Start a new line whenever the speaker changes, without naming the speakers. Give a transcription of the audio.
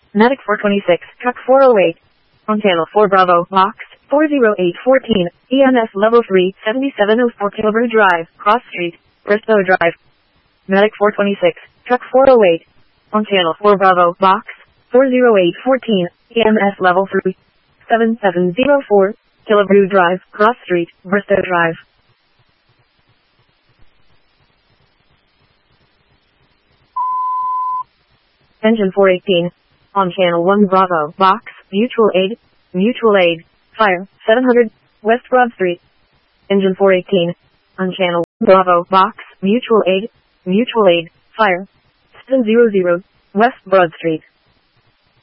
Medic 426, Truck 408. On Channel 4 Bravo, Box 40814, EMS Level 3, 7704 Kilbrew Drive, Cross Street, Bristow Drive. Medic 426, Truck 408. On Channel 4 Bravo, Box 40814, EMS Level 3, 7704, Kilbrew Drive, Cross Street, Bristow Drive. Engine 418. On Channel 1 Bravo, Box, Mutual Aid, Fire, 700, West Broad Street. Engine 418. On Channel 1 Bravo, Box, Mutual Aid, Fire, 700, West Broad Street.